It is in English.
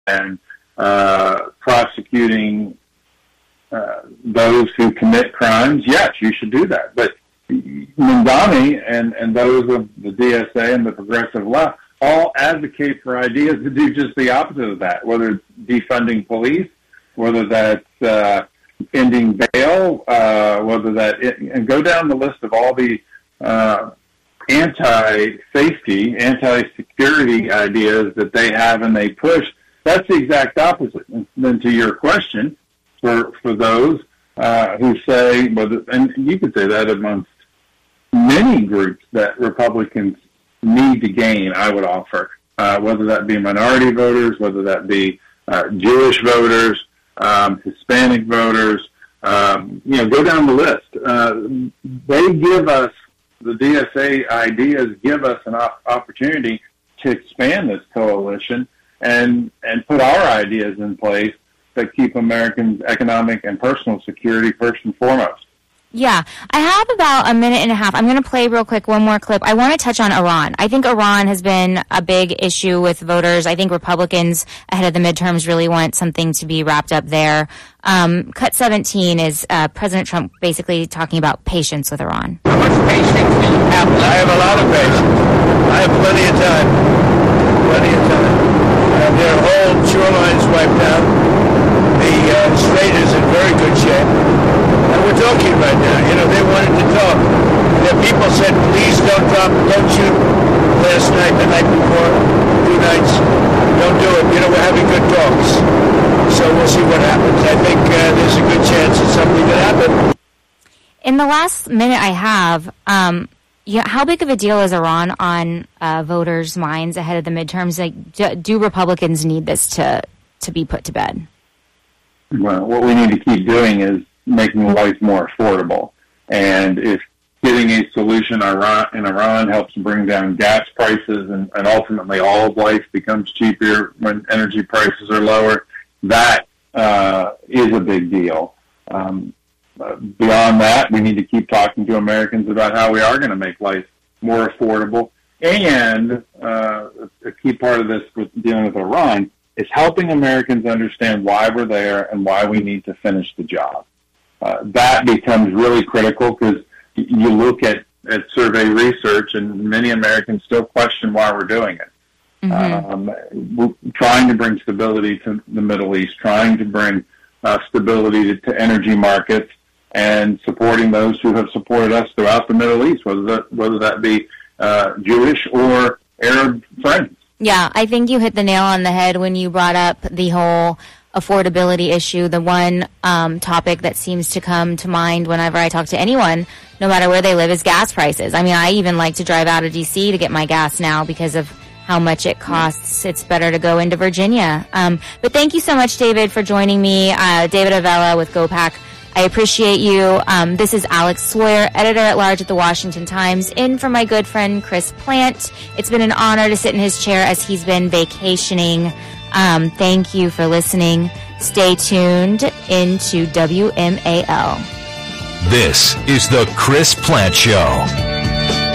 and prosecuting those who commit crimes, yes, you should do that. But Mamdani and those of the DSA and the progressive left all advocate for ideas to do just the opposite of that, whether it's defunding police, whether that's ending bail, whether that, and go down the list of all the anti-safety, anti-security ideas that they have and they push. That's the exact opposite. And then to your question, for those who say, and you could say that amongst many groups that Republicans need to gain, I would offer, whether that be minority voters, whether that be Jewish voters, Hispanic voters, go down the list. They give us, the DSA ideas give us an opportunity to expand this coalition and put our ideas in place that keep Americans' economic and personal security first and foremost. Yeah. I have about a minute and a half. I'm going to play real quick one more clip. I want to touch on Iran. I think Iran has been a big issue with voters. I think Republicans ahead of the midterms really want something to be wrapped up there. Cut 17 is President Trump basically talking about patience with Iran. How much patience do you have left? I have a lot of patience. I have plenty of time. Plenty of time. Their whole shoreline's wiped out. The strait is in very good shape. And we're talking right now. They wanted to talk. Their people said, please don't shoot last night, the night before, 2 nights. Don't do it. We're having good talks. So we'll see what happens. I think there's a good chance that something could happen. In the last minute I have, how big of a deal is Iran on voters' minds ahead of the midterms? Like, do Republicans need this to be put to bed? Well, what we need to keep doing is making life more affordable. And if getting a solution in Iran helps bring down gas prices and ultimately all of life becomes cheaper when energy prices are lower, that is a big deal. Beyond that, we need to keep talking to Americans about how we are going to make life more affordable. And a key part of this with dealing with Iran is helping Americans understand why we're there and why we need to finish the job. That becomes really critical because you look at survey research and many Americans still question why we're doing it. We're trying to bring stability to the Middle East, trying to bring stability to energy markets, and supporting those who have supported us throughout the Middle East, whether that be Jewish or Arab friends. Yeah, I think you hit the nail on the head when you brought up the whole affordability issue. The one topic that seems to come to mind whenever I talk to anyone, no matter where they live, is gas prices. I mean, I even like to drive out of D.C. to get my gas now because of how much it costs. It's better to go into Virginia. But thank you so much, David, for joining me. David Avella with GOPAC. I appreciate you. This is Alex Sawyer, editor-at-large at The Washington Times, in for my good friend Chris Plant. It's been an honor to sit in his chair as he's been vacationing. Thank you for listening. Stay tuned into WMAL. This is The Chris Plant Show.